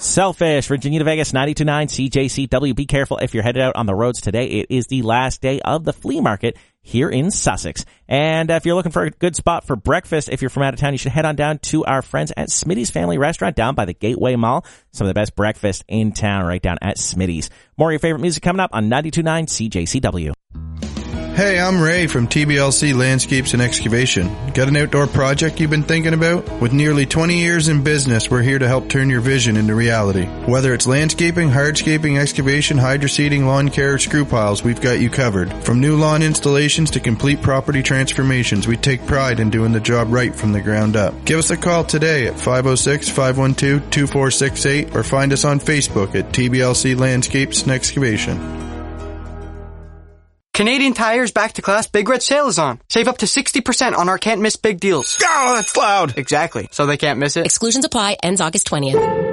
Selfish, Virginia to Vegas, 92.9 CJCW. Be careful if you're headed out on the roads today. It is the last day of the flea market here in Sussex. And if you're looking for a good spot for breakfast, if you're from out of town, you should head on down to our friends at Smitty's Family Restaurant down by the Gateway Mall. Some of the best breakfast in town right down at Smitty's. More of your favorite music coming up on 92.9 CJCW. Hey, I'm Ray from TBLC Landscapes and Excavation. Got an outdoor project you've been thinking about? With nearly 20 years in business, we're here to help turn your vision into reality. Whether it's landscaping, hardscaping, excavation, hydroseeding, lawn care, or screw piles, we've got you covered. From new lawn installations to complete property transformations, we take pride in doing the job right from the ground up. Give us a call today at 506-512-2468 or find us on Facebook at TBLC Landscapes and Excavation. Canadian Tire's Back to Class Big Red Sale is on. Save up to 60% on our can't miss big deals. Oh, that's loud. Exactly. So they can't miss it. Exclusions apply. Ends August 20th.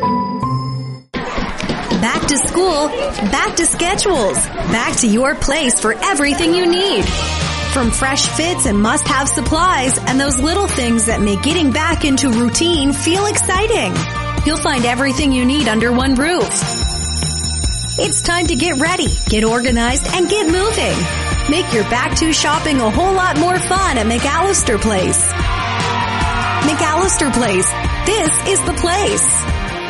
Back to school. Back to schedules. Back to your place for everything you need. From fresh fits and must-have supplies and those little things that make getting back into routine feel exciting. You'll find everything you need under one roof. It's time to get ready, get organized, and get moving. Make your back to shopping a whole lot more fun at McAllister Place. McAllister Place. This is the place.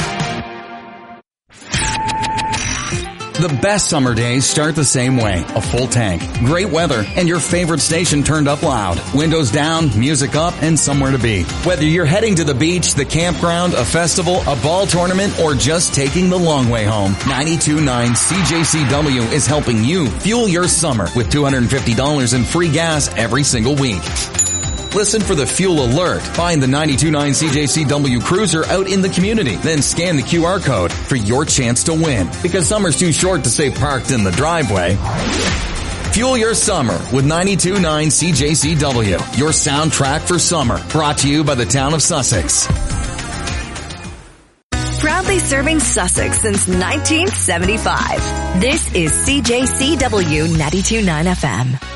The best summer days start the same way. A full tank, great weather, and your favorite station turned up loud. Windows down, music up, and somewhere to be. Whether you're heading to the beach, the campground, a festival, a ball tournament, or just taking the long way home, 92.9 CJCW is helping you fuel your summer with $250 in free gas every single week. Listen for the fuel alert. Find the 92.9 CJCW Cruiser out in the community. Then scan the QR code for your chance to win. Because summer's too short to stay parked in the driveway. Fuel your summer with 92.9 CJCW. Your soundtrack for summer. Brought to you by the town of Sussex. Proudly serving Sussex since 1975. This is CJCW 92.9 FM.